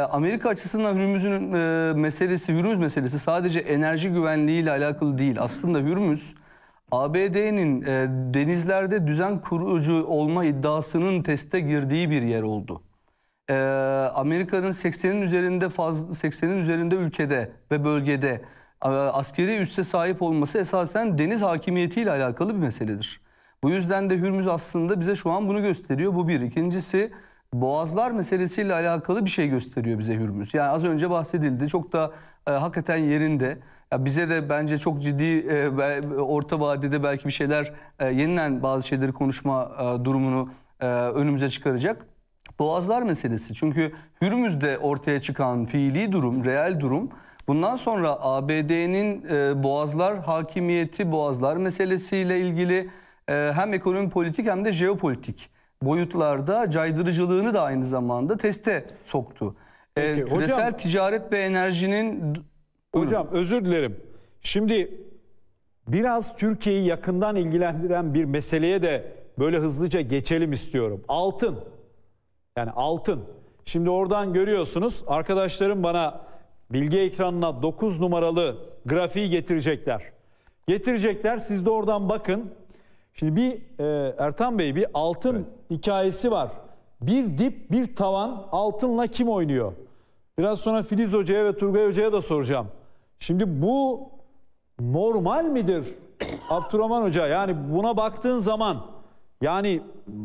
Amerika açısından Hürmüz'ün meselesi, Hürmüz meselesi sadece enerji güvenliği ile alakalı değil. Aslında Hürmüz, ABD'nin denizlerde düzen kurucu olma iddiasının teste girdiği bir yer oldu. Amerika'nın 80'in üzerinde ülkede ve bölgede askeri üsse sahip olması esasen deniz hakimiyetiyle alakalı bir meseledir. Bu yüzden de Hürmüz aslında bize şu an bunu gösteriyor. Bu bir. İkincisi, boğazlar meselesiyle alakalı bir şey gösteriyor bize Hürmüz. Yani az önce bahsedildi. Çok da hakikaten yerinde. Ya bize de bence çok ciddi orta vadede belki bir şeyler yeniden bazı şeyleri konuşma durumunu önümüze çıkaracak. Boğazlar meselesi. Çünkü Hürmüz'de ortaya çıkan fiili durum, reel durum, bundan sonra ABD'nin boğazlar hakimiyeti, boğazlar meselesiyle ilgili hem ekonomi politik hem de jeopolitik boyutlarda caydırıcılığını da aynı zamanda teste soktu. Peki, Küresel hocam, ticaret ve enerjinin... Hocam özür dilerim. Şimdi biraz Türkiye'yi yakından ilgilendiren bir meseleye de böyle hızlıca geçelim istiyorum. Altın. Yani altın. Şimdi oradan görüyorsunuz, arkadaşlarım bana bilgi ekranına 9 numaralı grafiği getirecekler. Siz de oradan bakın. Şimdi bir Ertan Bey, bir altın hikayesi var. Bir dip bir tavan, altınla kim oynuyor? Biraz sonra Filiz Hoca'ya ve Turgay Hoca'ya da soracağım. Şimdi bu normal midir Abdurrahman Hoca? Yani buna baktığın zaman, yani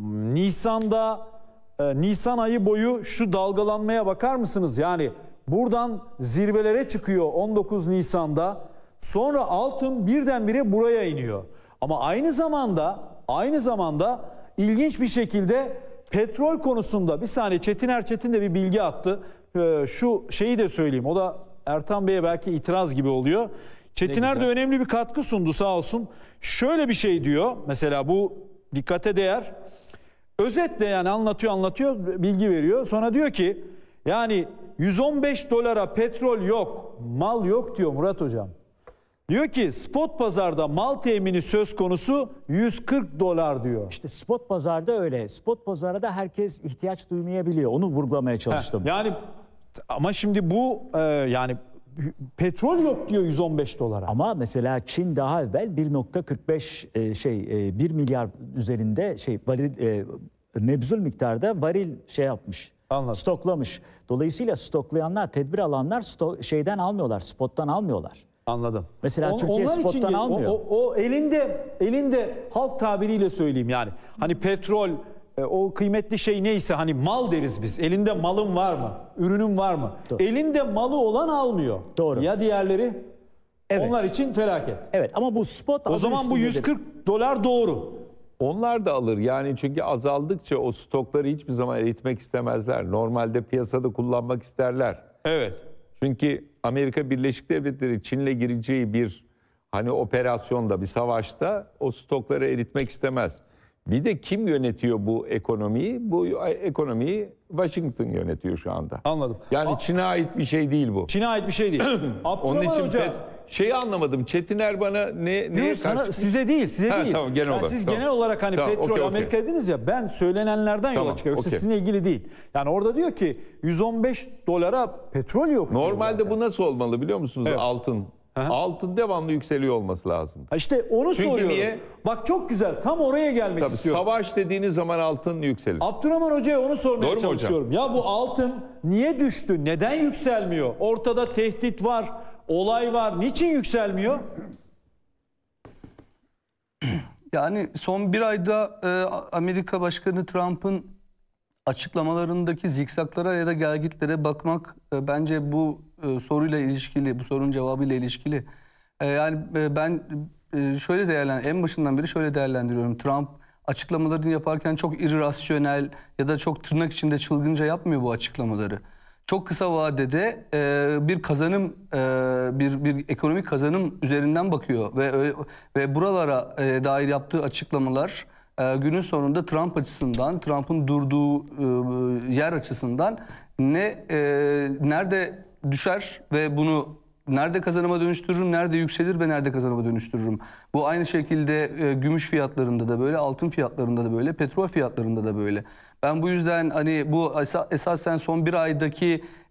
Nisan ayı boyu şu dalgalanmaya bakar mısınız? Yani buradan zirvelere çıkıyor 19 Nisan'da. Sonra altın birdenbire buraya iniyor. Ama aynı zamanda ilginç bir şekilde petrol konusunda, bir saniye, Çetin Erçetin de bir bilgi attı. Şu şeyi de söyleyeyim. O da Ertan Bey'e belki itiraz gibi oluyor. Çetiner de önemli bir katkı sundu sağ olsun. Şöyle bir şey diyor. Mesela bu dikkate değer. Özetle yani anlatıyor, bilgi veriyor. Sonra diyor ki yani 115 dolara petrol yok, mal yok diyor Murat Hocam. Diyor ki spot pazarda mal temini söz konusu 140 dolar diyor. İşte spot pazarda öyle. Spot pazarda herkes ihtiyaç duymayabiliyor. Onu vurgulamaya çalıştım. Yani ama şimdi bu yani petrol yok diyor 115 dolara. Ama mesela Çin daha evvel 1.45 1 milyar üzerinde varil mevzul miktarda varil yapmış. Anladım. Stoklamış. Dolayısıyla stoklayanlar, tedbir alanlar şeyden almıyorlar, spottan almıyorlar. Anladım. Mesela Türkiye spottan almıyor. O elinde halk tabiriyle söyleyeyim yani. Hani petrol, o kıymetli şey neyse, hani mal deriz biz. Elinde malın var mı? Ürünün var mı? Doğru. Elinde malı olan almıyor. Doğru. Ya diğerleri? Evet. Onlar için felaket. Evet, ama bu spot O zaman bu 140 dolar doğru. Onlar da alır yani, çünkü azaldıkça o stokları hiçbir zaman eritmek istemezler. Normalde piyasada kullanmak isterler. Evet. Çünkü Amerika Birleşik Devletleri Çin'le gireceği bir operasyonda, bir savaşta o stokları eritmek istemez. Bir de kim yönetiyor bu ekonomiyi? Bu ekonomiyi Washington yönetiyor şu anda. Anladım. Yani Çin'e ait bir şey değil bu. Çin'e ait bir şey değil. Onun Abdurrahman için Hoca, şeyi anlamadım. Çetiner bana neye karşı? size değil. Tamam, genel olarak. Siz Tamam. genel olarak hani Tamam, petrol okey. Amerika dediniz ya, ben söylenenlerden yola çıkıyorum. okey. Sizinle ilgili değil. Yani orada diyor ki 115 dolara petrol yok. diyor Normalde zaten. bu nasıl olmalı biliyor musunuz? Evet. Altın. Aha. Altın devamlı yükseliyor olması lazım. İşte onu Çünkü soruyorum. niye? Bak çok güzel. Tam oraya gelmek Tabii istiyorum. savaş dediğiniz zaman altın yükselir. Abdurrahman Hoca'ya onu sormaya Doğru mu çalışıyorum. Ya bu altın niye düştü? Neden yükselmiyor? Ortada tehdit var, olay var. Niçin yükselmiyor? Yani son bir ayda Amerika Başkanı Trump'ın açıklamalarındaki zikzaklara ya da gelgitlere bakmak bence bu soruyla ilişkili, bu sorunun cevabıyla ilişkili. Yani ben şöyle en başından beri şöyle değerlendiriyorum. Trump açıklamalarını yaparken çok irrasyonel ya da çok tırnak içinde çılgınca yapmıyor bu açıklamaları. Çok kısa vadede bir kazanım, bir ekonomik kazanım üzerinden bakıyor ve buralara dair yaptığı açıklamalar günün sonunda Trump açısından, Trump'ın durduğu yer açısından nerede düşer ve bunu nerede kazanıma dönüştürürüm, nerede yükselir ve nerede kazanıma dönüştürürüm. Bu aynı şekilde gümüş fiyatlarında da böyle, altın fiyatlarında da böyle, petrol fiyatlarında da böyle. Ben bu yüzden hani bu esasen son bir aydaki